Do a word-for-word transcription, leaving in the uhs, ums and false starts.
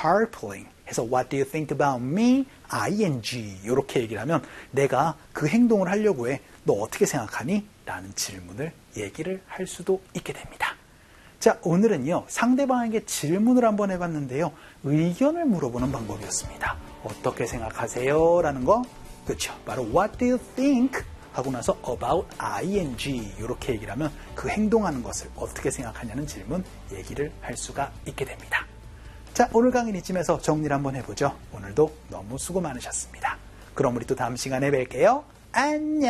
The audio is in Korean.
carpooling 해서 what do you think about me? ing 이렇게 얘기를 하면 내가 그 행동을 하려고 해. 너 어떻게 생각하니? 라는 질문을 얘기를 할 수도 있게 됩니다. 자, 오늘은요. 상대방에게 질문을 한번 해봤는데요. 의견을 물어보는 방법이었습니다. 어떻게 생각하세요? 라는 거. 그렇죠. 바로 what do you think? 하고 나서 about ing 이렇게 얘기를 하면 그 행동하는 것을 어떻게 생각하냐는 질문 얘기를 할 수가 있게 됩니다. 자, 오늘 강의는 이쯤에서 정리를 한번 해보죠. 오늘도 너무 수고 많으셨습니다. 그럼 우리 또 다음 시간에 뵐게요. 안녕.